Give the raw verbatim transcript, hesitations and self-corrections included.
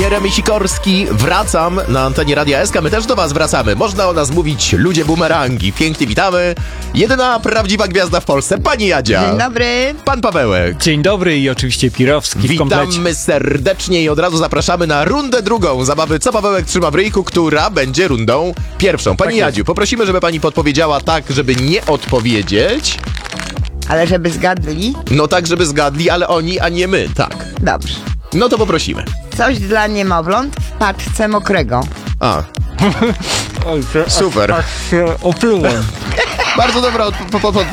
Jeremy Sikorski, wracam na antenie Radia S K. My też do was wracamy. Można o nas mówić ludzie bumerangi. Pięknie witamy. Jedyna prawdziwa gwiazda w Polsce, pani Jadzia. Dzień dobry. Pan Pawełek. Dzień dobry i oczywiście Pirowski w komplecie. Witamy serdecznie i od razu zapraszamy na rundę drugą zabawy Co Pawełek trzyma w ryjku, która będzie rundą pierwszą. Pani Tak jest. Jadziu, poprosimy, żeby pani podpowiedziała tak, żeby nie odpowiedzieć. Ale żeby zgadli? No tak, żeby zgadli, ale oni, a nie my. Tak. Dobrze. No to poprosimy. Coś dla niemowląt w paczce mokrego. A, Oj, że super. Aż, aż się oplułem. Bardzo dobra odp- po- po-